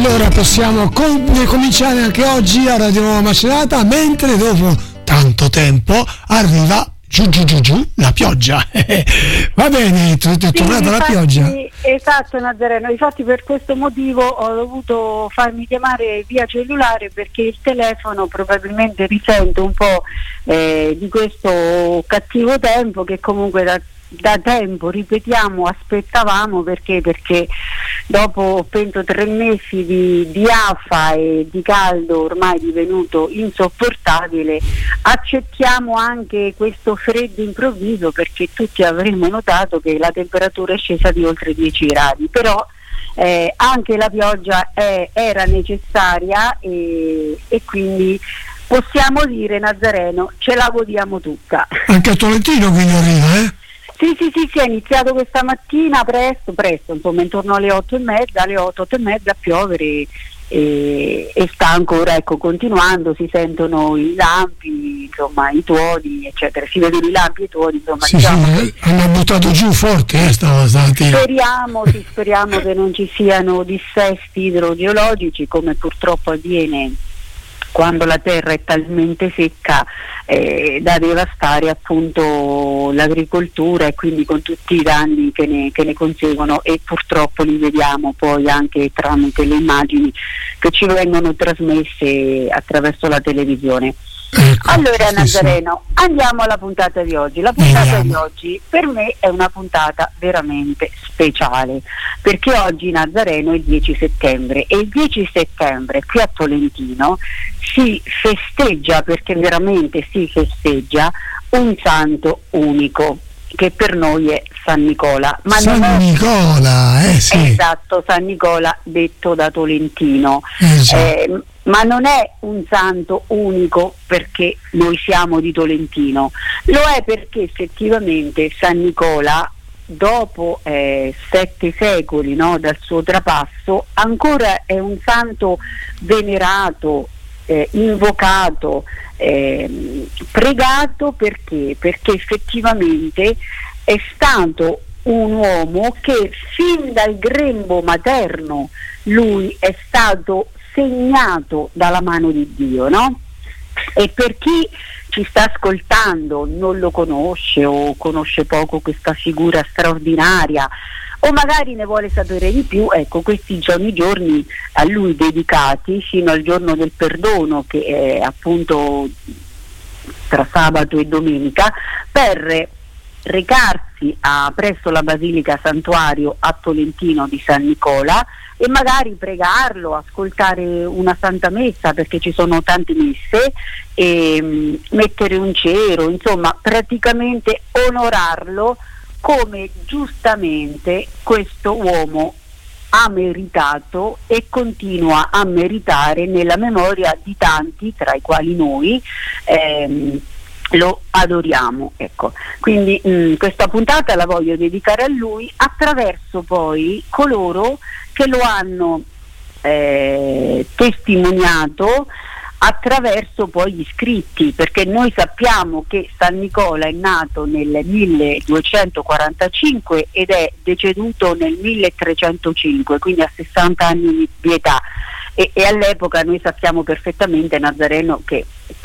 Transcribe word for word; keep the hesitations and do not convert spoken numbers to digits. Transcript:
allora possiamo com- cominciare anche oggi a Radio Nuova Macerata, mentre dopo tanto tempo arriva giù giù giù giù la pioggia. Va bene, è sì, tornata la pioggia. Esatto, Nazareno, infatti per questo motivo ho dovuto farmi chiamare via cellulare, perché il telefono probabilmente risente un po' eh, di questo cattivo tempo che comunque da da tempo, ripetiamo, aspettavamo, perché perché dopo penso tre mesi di, di afa e di caldo ormai divenuto insopportabile, accettiamo anche questo freddo improvviso, perché tutti avremmo notato che la temperatura è scesa di oltre dieci gradi, però eh, anche la pioggia è, era necessaria e, e quindi possiamo dire, Nazareno, ce la godiamo tutta. Anche a Tolentino quindi arriva, eh? Sì, sì, sì, sì, è iniziato questa mattina presto, presto, insomma intorno alle otto e mezza, alle otto, otto e mezza a piovere e, e sta ancora, ecco, continuando, si sentono i lampi, insomma i tuoni, eccetera, si vedono i lampi e i tuoni, insomma. Sì, diciamo, sì, hanno buttato giù forte eh, stamattina. Speriamo, sì, speriamo che non ci siano dissesti idrogeologici, come purtroppo avviene quando la terra è talmente secca eh, da devastare appunto l'agricoltura, e quindi con tutti i danni che ne, che ne conseguono, e purtroppo li vediamo poi anche tramite le immagini che ci vengono trasmesse attraverso la televisione. Ecco, allora sì, Nazareno, sì. Andiamo alla puntata di oggi. La puntata Andiamo. di oggi per me è una puntata veramente speciale, perché oggi, Nazareno, è il dieci settembre e il dieci settembre qui a Tolentino si festeggia, perché veramente si festeggia, un santo unico, che per noi è San Nicola. Ma San non è... Nicola, eh sì. Esatto, San Nicola detto da Tolentino. Eh, eh, ma non è un santo unico perché noi siamo di Tolentino, lo è perché effettivamente San Nicola, dopo eh, sette secoli, no, dal suo trapasso, ancora è un santo venerato, eh, invocato, eh, pregato, perché? Perché effettivamente è stato un uomo che fin dal grembo materno lui è stato segnato dalla mano di Dio, no? E per chi ci sta ascoltando non lo conosce o conosce poco questa figura straordinaria, o magari ne vuole sapere di più, ecco, questi sono i giorni a lui dedicati, fino al giorno del perdono, che è appunto tra sabato e domenica, per recarsi a, presso la Basilica Santuario a Tolentino di San Nicola e magari pregarlo, ascoltare una Santa Messa, perché ci sono tante messe, e mh, mettere un cero, insomma praticamente onorarlo come giustamente questo uomo ha meritato e continua a meritare nella memoria di tanti, tra i quali noi ehm, lo adoriamo, ecco. Quindi mh, questa puntata la voglio dedicare a lui, attraverso poi coloro che lo hanno eh, testimoniato, attraverso poi gli scritti, perché noi sappiamo che San Nicola è nato nel milleduecentoquarantacinque ed è deceduto nel milletrecentocinque, quindi a sessanta anni di età, e, e all'epoca noi sappiamo perfettamente, Nazareno, che